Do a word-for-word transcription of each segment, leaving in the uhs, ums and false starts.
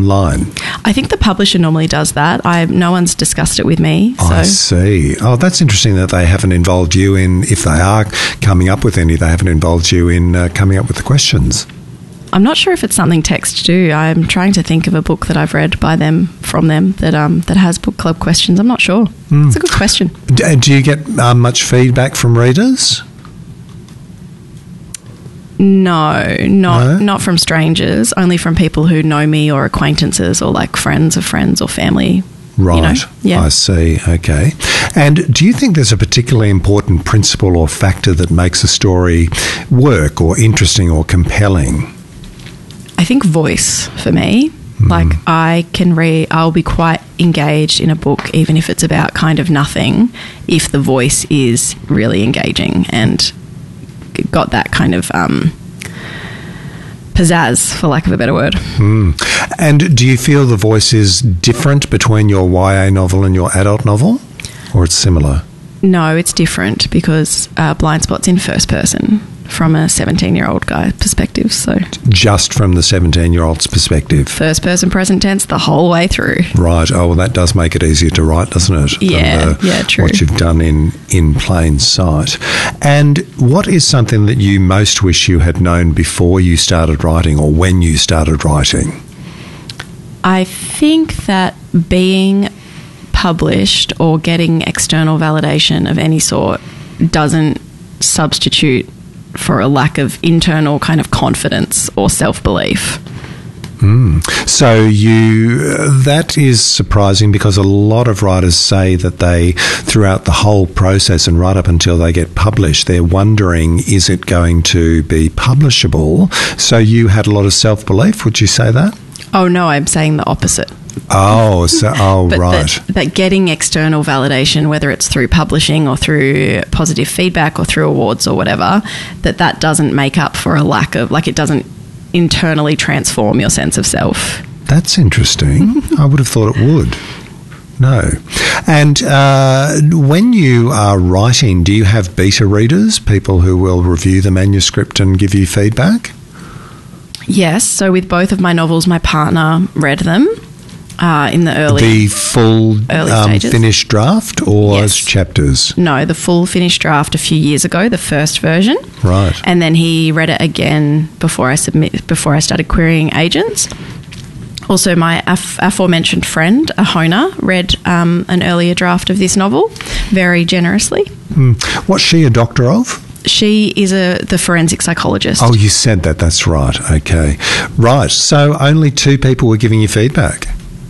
online? I think the publisher normally does that. I no one's discussed it with me. So. I see. Oh, that's interesting that they haven't involved you in, if they are coming up with any, they haven't involved you in uh, coming up with the questions. I'm not sure if it's something Text do. I'm trying to think of a book that I've read by them, from them, that um that has book club questions. I'm not sure. Mm. It's a good question. D- do you get uh, much feedback from readers? No, not No? not from strangers, only from people who know me or acquaintances or like friends of friends or family. Right. You know? Yeah. I see. Okay. And do you think there's a particularly important principle or factor that makes a story work or interesting or compelling? I think voice for me. Mm. Like I can read, I'll be quite engaged in a book, even if it's about kind of nothing, if the voice is really engaging and got that kind of um, pizzazz, for lack of a better word. Mm. And do you feel the voice is different between your Y A novel and your adult novel, or it's similar? No, it's different because uh, Blind Spot's in first person from a seventeen-year-old guy perspective. So just from the seventeen-year-old's perspective. First person present tense the whole way through. Right. Oh, well, that does make it easier to write, doesn't it? Yeah, than the, yeah, true. What you've done in, in plain sight. And what is something that you most wish you had known before you started writing or when you started writing? I think that being published or getting external validation of any sort doesn't substitute for a lack of internal kind of confidence or self-belief. Mm. So you uh, that is surprising because a lot of writers say that they, throughout the whole process and right up until they get published, they're wondering, is it going to be publishable? So you had a lot of self-belief, would you say that? Oh, no, I'm saying the opposite. Oh, so oh, but right. That, that getting external validation, whether it's through publishing or through positive feedback or through awards or whatever, that that doesn't make up for a lack of, like it doesn't internally transform your sense of self. That's interesting. I would have thought it would. No. And uh, when you are writing, do you have beta readers, people who will review the manuscript and give you feedback? Yes. So with both of my novels, my partner read them. Uh, in the early the full early um, stages. finished draft or Yes. as chapters? No, the full finished draft a few years ago, the first version. Right. And then he read it again before I submit before I started querying agents. Also, my af- aforementioned friend, Ahona, read um, an earlier draft of this novel very generously. Mm. What's she a doctor of? She is a the forensic psychologist. Oh, you said that. That's right. Okay. Right. So only two people were giving you feedback?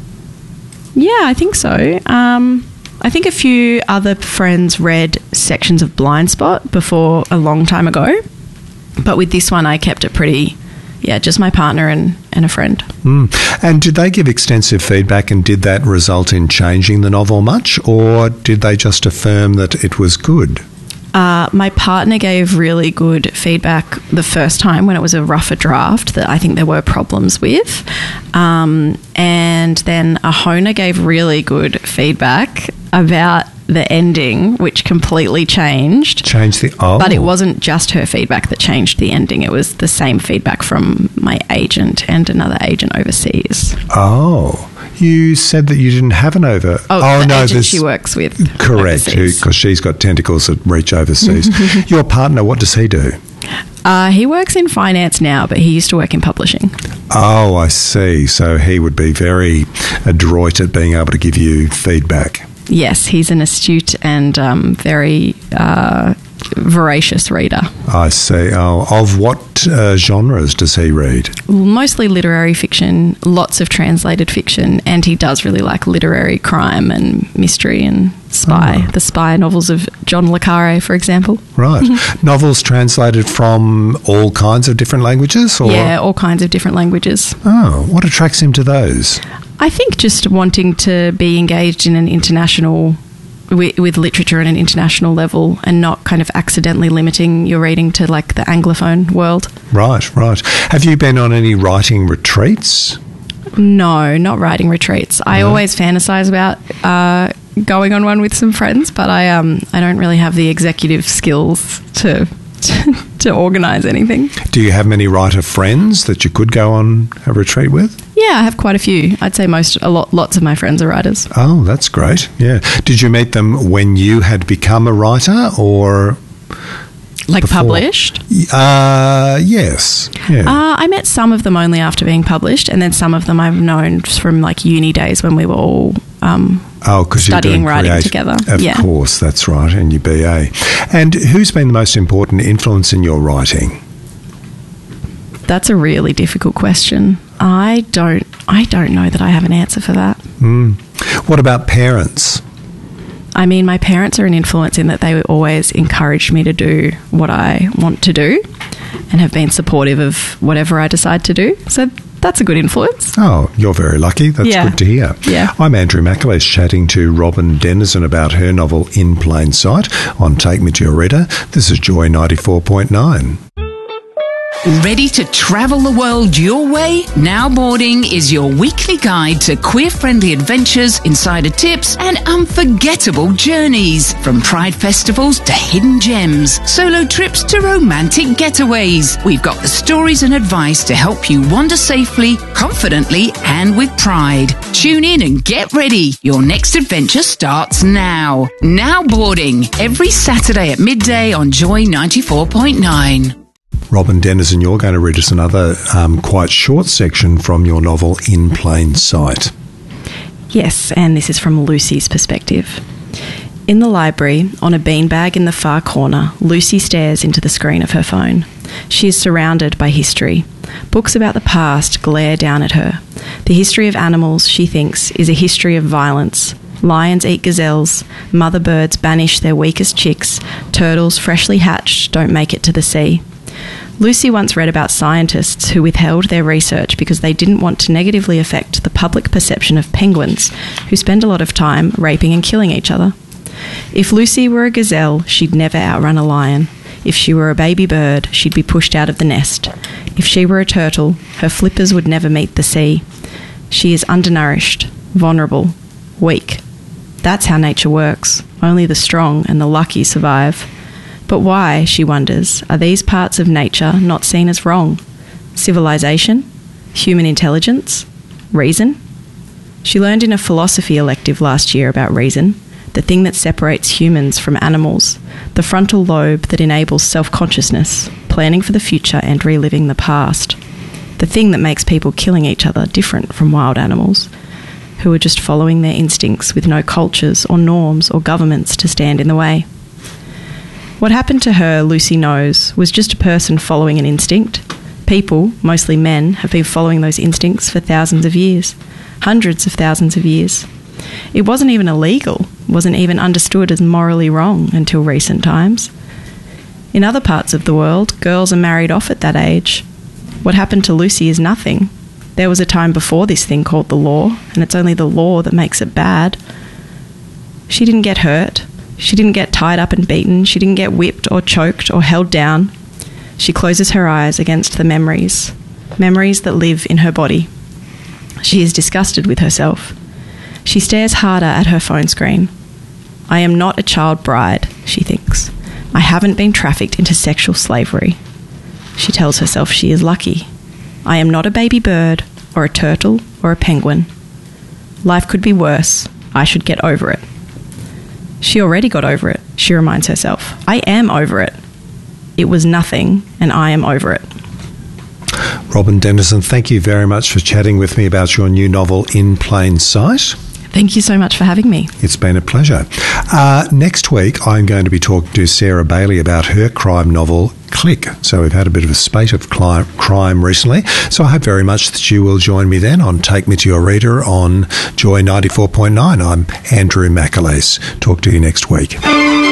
Yeah, I think so. Um, I think a few other friends read sections of Blind Spot before a long time ago. But with this one, I kept it pretty, yeah, just my partner and, and a friend. Mm. And did they give extensive feedback and did that result in changing the novel much, or did they just affirm that it was good? Uh, my partner gave really good feedback the first time when it was a rougher draft that I think there were problems with. Um, and then Ahona gave really good feedback about the ending, which completely changed. Changed the... Oh. But it wasn't just her feedback that changed the ending. It was the same feedback from my agent and another agent overseas. Oh. You said that you didn't have an over... Oh, oh the no, agent there's... she works with. Correct, because she's got tentacles that reach overseas. Your partner, what does he do? Uh, he works in finance now, but he used to work in publishing. Oh, I see. So he would be very adroit at being able to give you feedback. Yes, he's an astute and um, very uh, voracious reader. I see. Oh, of what uh, genres does he read? Mostly literary fiction, lots of translated fiction, and he does really like literary crime and mystery and spy. Oh. The spy novels of John le Carre, for example. Right. Novels translated from all kinds of different languages? Or? Yeah, all kinds of different languages. Oh, what attracts him to those? I think just wanting to be engaged in an international, with, with literature at an international level and not kind of accidentally limiting your reading to like the Anglophone world. Right, right. Have you been on any writing retreats? No, not writing retreats. I No. always fantasize about uh, going on one with some friends, but I um I don't really have the executive skills to to organise anything. Do you have many writer friends that you could go on a retreat with? Yeah, I have quite a few. I'd say most, a lot, lots of my friends are writers. Oh, that's great. Yeah. Did you meet them when you had become a writer or... Like before? Published? Uh, yes. Yeah. Uh, I met some of them only after being published, and then some of them I've known from like uni days when we were all um, oh, studying writing create- together. Of yeah. course, that's right, and your B A. And who's been the most important influence in your writing? That's a really difficult question. I don't. I don't know that I have an answer for that. Mm. What about parents? I mean, my parents are an influence in that they always encouraged me to do what I want to do and have been supportive of whatever I decide to do. So that's a good influence. Oh, you're very lucky. That's Yeah. good to hear. Yeah. I'm Andrew McAleese chatting to Robin Dennison about her novel In Plain Sight on Take Me to Your Reader. This is Joy ninety-four point nine. Ready to travel the world your way? Now Boarding is your weekly guide to queer-friendly adventures, insider tips, and unforgettable journeys. From pride festivals to hidden gems, solo trips to romantic getaways. We've got the stories and advice to help you wander safely, confidently, and with pride. Tune in and get ready. Your next adventure starts now. Now Boarding, every Saturday at midday on Joy ninety-four point nine. Robin Dennison, you're going to read us another um, quite short section from your novel In Plain Sight. Yes, and this is from Lucy's perspective. In the library, on a beanbag in the far corner, Lucy stares into the screen of her phone. She is surrounded by history. Books about the past glare down at her. The history of animals, she thinks, is a history of violence. Lions eat gazelles, mother birds banish their weakest chicks, turtles freshly hatched don't make it to the sea. Lucy once read about scientists who withheld their research because they didn't want to negatively affect the public perception of penguins, who spend a lot of time raping and killing each other. If Lucy were a gazelle, she'd never outrun a lion. If she were a baby bird, she'd be pushed out of the nest. If she were a turtle, her flippers would never meet the sea. She is undernourished, vulnerable, weak. That's how nature works. Only the strong and the lucky survive. But why, she wonders, are these parts of nature not seen as wrong? Civilization? Human intelligence? Reason? She learned in a philosophy elective last year about reason, the thing that separates humans from animals, the frontal lobe that enables self-consciousness, planning for the future and reliving the past, the thing that makes people killing each other different from wild animals, who are just following their instincts with no cultures or norms or governments to stand in the way. What happened to her, Lucy knows, was just a person following an instinct. People, mostly men, have been following those instincts for thousands of years, hundreds of thousands of years. It wasn't even illegal, wasn't even understood as morally wrong until recent times. In other parts of the world, girls are married off at that age. What happened to Lucy is nothing. There was a time before this thing called the law, and it's only the law that makes it bad. She didn't get hurt. She didn't get tied up and beaten. She didn't get whipped or choked or held down. She closes her eyes against the memories, memories that live in her body. She is disgusted with herself. She stares harder at her phone screen. I am not a child bride, she thinks. I haven't been trafficked into sexual slavery. She tells herself she is lucky. I am not a baby bird or a turtle or a penguin. Life could be worse. I should get over it. She already got over it, she reminds herself. I am over it. It was nothing, and I am over it. Robin Dennison, thank you very much for chatting with me about your new novel, In Plain Sight. Thank you so much for having me. It's been a pleasure. Uh, next week, I'm going to be talking to Sarah Bailey about her crime novel, Click. So we've had a bit of a spate of cli- crime recently. So I hope very much that you will join me then on Take Me to Your Reader on Joy ninety-four point nine. I'm Andrew McAleese. Talk to you next week.